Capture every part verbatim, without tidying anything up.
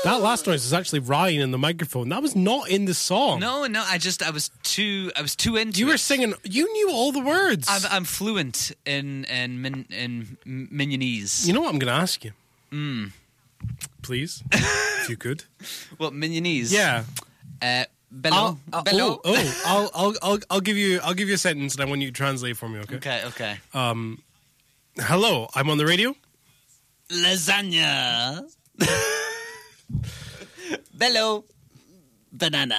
That last noise was actually Ryan in the microphone. That was not in the song. No, no, I just I was too I was too into You it. were singing. You knew all the words. I'm, I'm fluent in in min, in Minionese. You know what I'm going to ask you? Mm. Please, if you could. What, Minionese? Yeah. Uh, bello. I'll, bello. Oh, oh I'll, I'll, I'll, I'll give you, I'll give you a sentence, and I want you to translate for me. Okay. Okay. Okay. Um, hello, I'm on the radio. Lasagna. Bello. Banana.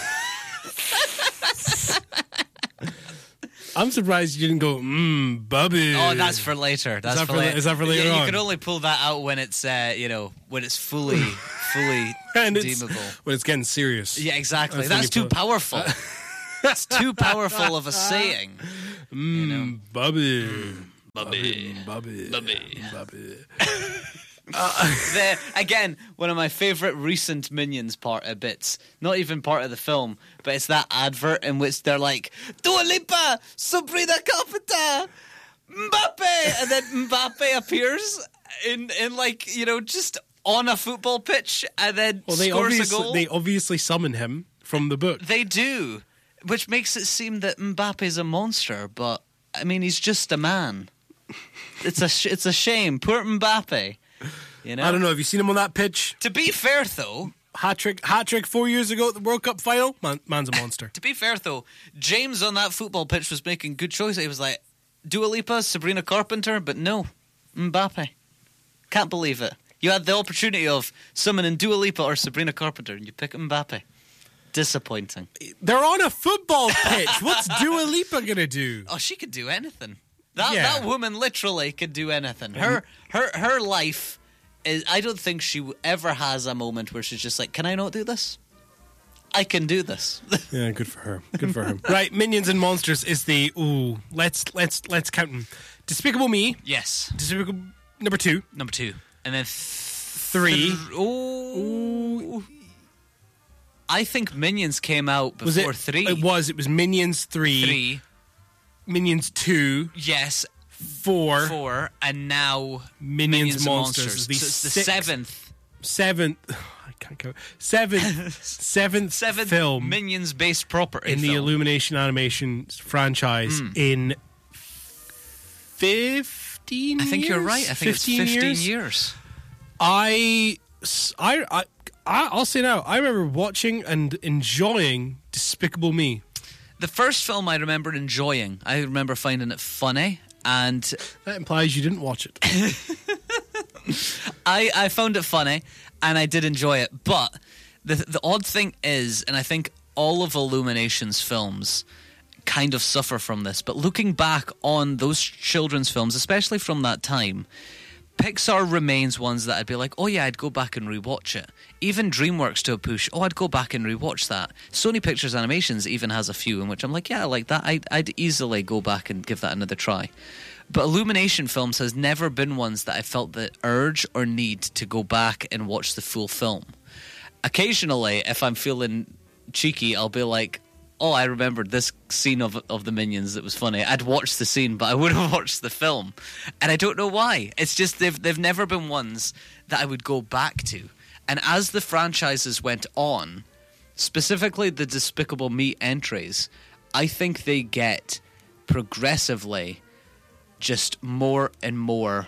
I'm surprised you didn't go, mmm, Bubby. Oh, that's for later. That's is, that for for later. is that for later yeah, on? You can only pull that out when it's, uh, you know, when it's fully, fully and it's, redeemable. when it's getting serious. Yeah, exactly. That's, That's too pull... powerful. That's too powerful of a saying. Mmm, you know? Bubby. Mm, Bubby. Bubby. Bubby. Bubby. Uh, the, again, one of my favourite recent Minions part of bits, not even part of the film, but it's that advert in which they're like, Dua Lipa, Sabrina Carpenter, Mbappe, and then Mbappe appears in, in like, you know, just on a football pitch and then well, they scores a obviously, goal. They obviously summon him from the book. They do, which makes it seem that Mbappe's a monster, but, I mean, he's just a man. It's a, sh- it's a shame. Poor Mbappe. You know? I don't know. Have you seen him on that pitch? To be fair, though... Hat trick, hat trick four years ago at the World Cup final? Man, man's a monster. To be fair, though, James on that football pitch was making good choices. He was like, Dua Lipa, Sabrina Carpenter, but no, Mbappe. Can't believe it. You had the opportunity of summoning Dua Lipa or Sabrina Carpenter, and you pick Mbappe. Disappointing. They're on a football pitch. What's Dua Lipa going to do? Oh, she could do anything. That Yeah. that woman literally could do anything. Her her her life is. I don't think she ever has a moment where she's just like, "Can I not do this? I can do this." Yeah, good for her. Good for her. Right, Minions and Monsters is the ooh. Let's let's let's count them. Despicable Me. Yes. Despicable number two. Number two, and then th- Three. th- oh. I think Minions came out Was before it three. It was. It was Minions three. Three. Minions two. Yes. Four. Four, and now Minions, Minions and Monsters. Monsters. is the So it's the sixth- seventh. Seventh. I can't count. Seventh. seventh. Seventh film Minions-based property in the film. Illumination Animation franchise Mm. in fifteen. I think you're years? right. I think fifteen it's fifteen years. years. I, I, I, I'll say now. I remember watching and enjoying Despicable Me. The first film I remember enjoying. I remember finding it funny, and That implies you didn't watch it. I, I found it funny, and I did enjoy it. But the the odd thing is, and I think all of Illumination's films kind of suffer from this, but looking back on those children's films, especially from that time, Pixar remains ones that I'd be like, oh yeah, I'd go back and rewatch it. Even DreamWorks to a push, oh, I'd go back and rewatch that. Sony Pictures Animations even has a few in which I'm like, yeah, I like that. I'd, I'd easily go back and give that another try. But Illumination films has never been ones that I felt the urge or need to go back and watch the full film. Occasionally, if I'm feeling cheeky, I'll be like, oh, I remembered this scene of of the Minions that was funny. I'd watched the scene, but I would have watched the film. And I don't know why. It's just they've they've never been ones that I would go back to. And as the franchises went on, specifically the Despicable Me entries, I think they get progressively just more and more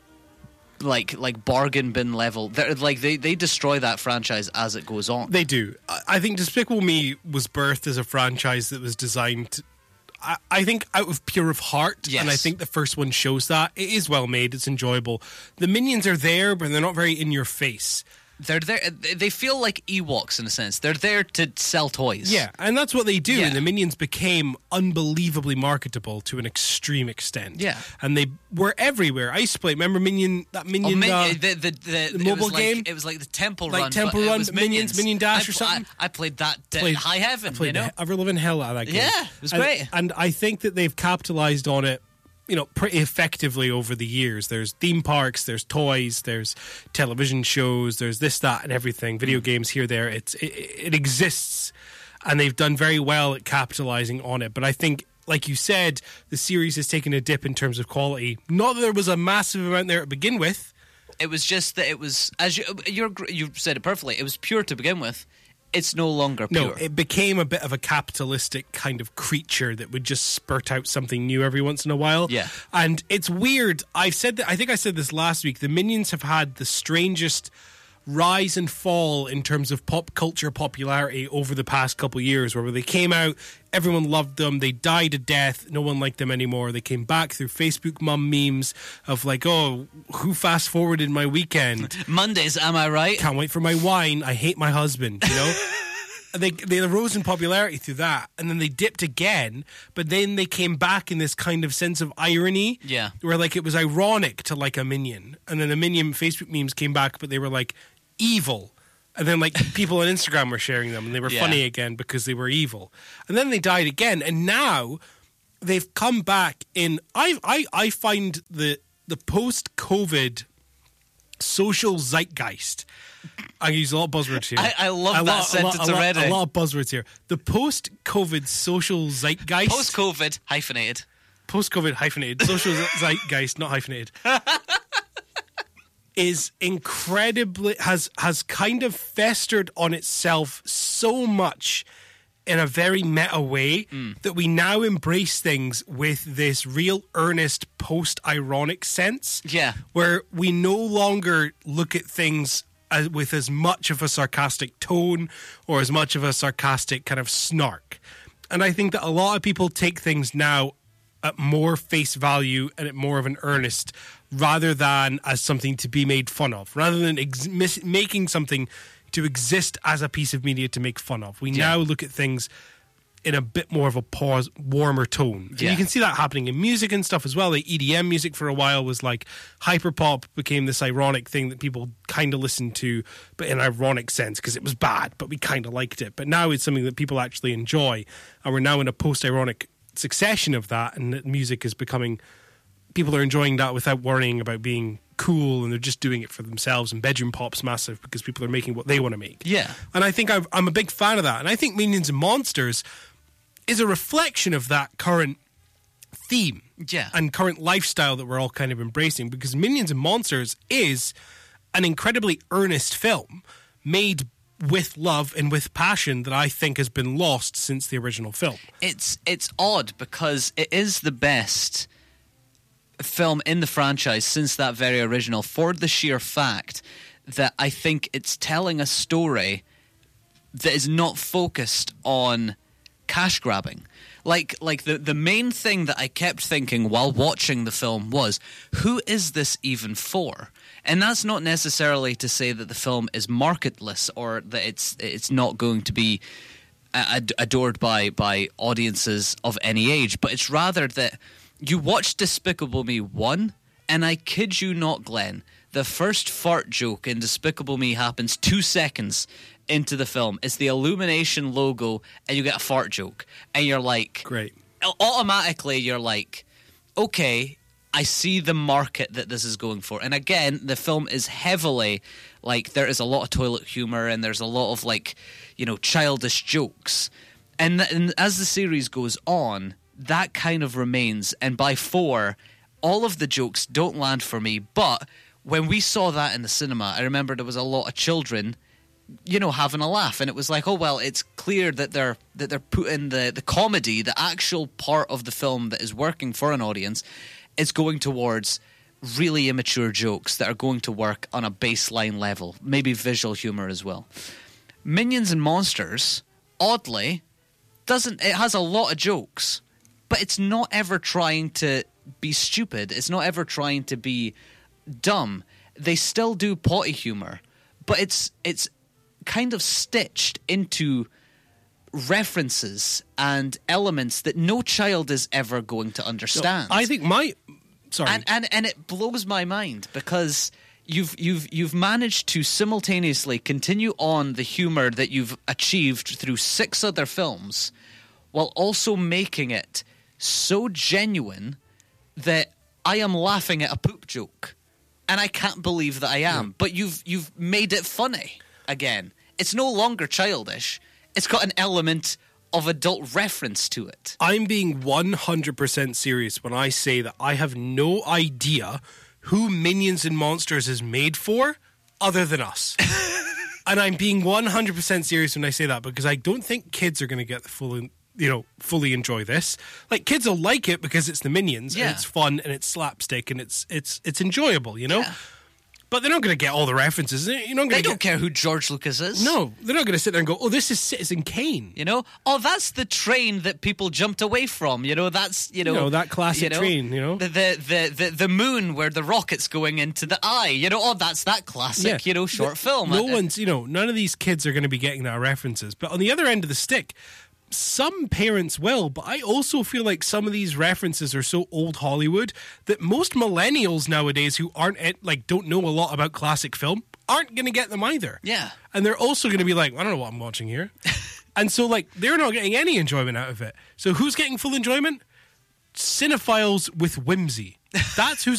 like like bargain bin level. They're, like they, they destroy that franchise as it goes on. They do. I I think Despicable Me was birthed as a franchise that was designed, to, I, I think, out of pure of heart. Yes. And I think the first one shows that. It is well made. It's enjoyable. The Minions are there, but they're not very in your face. They're there. They feel like Ewoks in a sense. They're there to sell toys. Yeah, and that's what they do. Yeah. And the Minions became unbelievably marketable to an extreme extent. Yeah. And they were everywhere. I used to play, remember Minion, that Oh, Minion... Min- uh, the, the, the, the it mobile was like, game? It was like the Temple Like Run. Temple but it Run, was Minions, Minion Dash I, or something? I, I played that uh, Played- High Heaven, I played you know? the, ever living hell out of that game. Yeah, it was And- great. And I think that they've capitalized on it, you know, pretty effectively over the years. There's theme parks, there's toys, there's television shows, there's this, that, and everything. Video games here, there. It's it, it exists, and they've done very well at capitalizing on it. But I think, like you said, the series has taken a dip in terms of quality. Not that there was a massive amount there to begin with, It was just that it was, as you you're, you said it perfectly, it was pure to begin with. It's no longer pure. No, it became a bit of a capitalistic kind of creature that would just spurt out something new every once in a while. Yeah. And it's weird. I've said that, I think I said this last week. The Minions have had the strangest rise and fall in terms of pop culture popularity over the past couple of years, where when they came out, everyone loved them. They died a death. No one liked them anymore. They came back through Facebook mum memes of like, oh, who fast forwarded my weekend? Mondays, am I right? Can't wait for my wine. I hate my husband, you know? They they rose in popularity through that, and then they dipped again, but then they came back in this kind of sense of irony, Yeah. where like it was ironic to like a Minion, and then the Minion Facebook memes came back, but they were like evil, and then like people on Instagram were sharing them, and they were Yeah. funny again because they were evil, and then they died again, and now they've come back in. I I I find the the post COVID social zeitgeist. I use a lot of buzzwords here. I, I love a that lot, sentence a lot, already. A lot, a lot of buzzwords here. The post-COVID social zeitgeist. Post-COVID, hyphenated. Post-COVID hyphenated. Social zeitgeist, not hyphenated. is incredibly has has kind of festered on itself so much in a very meta way mm. that we now embrace things with this real earnest post-ironic sense. Yeah. Where we no longer look at things as, with as much of a sarcastic tone or as much of a sarcastic kind of snark. And I think that a lot of people take things now at more face value and at more of an earnest rather than as something to be made fun of, rather than ex- mis- making something to exist as a piece of media to make fun of. We Yeah. now look at things in a bit more of a pause, warmer tone. And Yeah. you can see that happening in music and stuff as well. The E D M music for a while was like hyperpop became this ironic thing that people kind of listened to, but in an ironic sense because it was bad, but we kind of liked it. But now it's something that people actually enjoy, and we're now in a post-ironic succession of that, and that music is becoming... People are enjoying that without worrying about being cool, and they're just doing it for themselves. And bedroom pop's massive because people are making what they want to make. Yeah. And I think I've, I'm a big fan of that. And I think Minions and Monsters is a reflection of that current theme Yeah. and current lifestyle that we're all kind of embracing, because Minions and Monsters is an incredibly earnest film made with love and with passion that I think has been lost since the original film. It's it's odd because it is the best film in the franchise since that very original, for the sheer fact that I think it's telling a story that is not focused on cash grabbing. Like like the, the main thing that I kept thinking while watching the film was, who is this even for? And that's not necessarily to say that the film is marketless or that it's it's not going to be ad- adored by by audiences of any age, but it's rather that you watch Despicable Me one, and I kid you not, Glenn, the first fart joke in Despicable Me happens two seconds into the film. It's the Illumination logo, and you get a fart joke. And you're like... Great. Automatically, you're like, okay, I see the market that this is going for. And again, the film is heavily... Like, there is a lot of toilet humor, and there's a lot of, like, you know, childish jokes. And, th- and as the series goes on... that kind of remains, and by four, all of the jokes don't land for me. But when we saw that in the cinema, I remember there was a lot of children, you know, having a laugh, and it was like, oh well, it's clear that they're that they're putting the the comedy, the actual part of the film that is working for an audience, is going towards really immature jokes that are going to work on a baseline level, maybe visual humor as well. Minions and Monsters, oddly, doesn't it has a lot of jokes. But it's not ever trying to be stupid. It's not ever trying to be dumb. They still do potty humor, but it's it's kind of stitched into references and elements that no child is ever going to understand. No, I think my sorry, and and and it blows my mind because you've you've you've managed to simultaneously continue on the humor that you've achieved through six other films, while also making it so genuine that I am laughing at a poop joke, and I can't believe that I am. Yeah. But you've you've made it funny again. It's no longer childish. It's got an element of adult reference to it. I'm being one hundred percent serious when I say that I have no idea who Minions and Monsters is made for other than us. And I'm being one hundred percent serious when I say that, because I don't think kids are going to get the full, you know, fully enjoy this. Like, kids will like it because it's the Minions, Yeah. and it's fun, and it's slapstick, and it's it's it's enjoyable, you know? Yeah. But they're not going to get all the references. You're not They going to don't get... care who George Lucas is. No, they're not going to sit there and go, oh, this is Citizen Kane. You know, oh, that's the train that people jumped away from. You know, that's you know, You know, that classic you know, train, you know? the, the the the the moon where the rocket's going into the eye. You know, oh, that's that classic, you know, short No- film. No Uh, one's, you know, none of these kids are going to be getting that references. But on the other end of the stick, some parents will, but I also feel like some of these references are so old Hollywood that most millennials nowadays who aren't, like, don't know a lot about classic film aren't going to get them either. Yeah. And they're also going to be like, I don't know what I'm watching here. And so, like, they're not getting any enjoyment out of it. So who's getting full enjoyment? Cinephiles with whimsy. That's who's